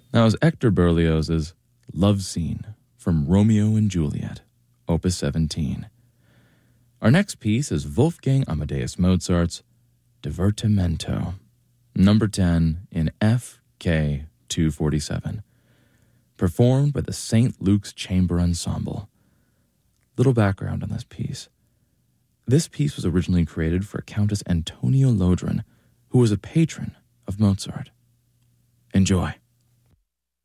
That was Hector Berlioz's Love Scene from Romeo and Juliet, Opus 17. Our next piece is Wolfgang Amadeus Mozart's Divertimento, number 10 in FK 247, performed by the St. Luke's Chamber Ensemble. Little background on this piece. This piece was originally created for Countess Antonia Lodron, who was a patron of Mozart. Enjoy.